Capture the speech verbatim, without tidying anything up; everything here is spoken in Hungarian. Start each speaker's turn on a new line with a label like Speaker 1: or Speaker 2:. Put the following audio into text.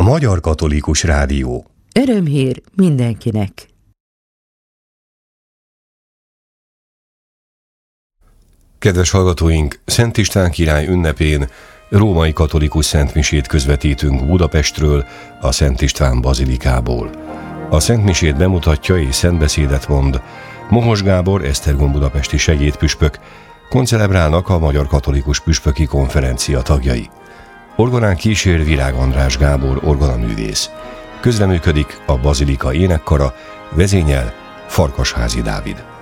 Speaker 1: Magyar Katolikus Rádió.
Speaker 2: Örömhír mindenkinek!
Speaker 1: Kedves hallgatóink, Szent István király ünnepén római katolikus szentmisét közvetítünk Budapestről, a Szent István bazilikából. A szentmisét bemutatja és szentbeszédet mond Mohos Gábor, Esztergom budapesti segédpüspök, koncelebrálnak a Magyar Katolikus Püspöki Konferencia tagjai. Orgonán kísér Virág András Gábor orgonaművész. Közreműködik a bazilika énekkara, vezényel Farkasházi Dávid.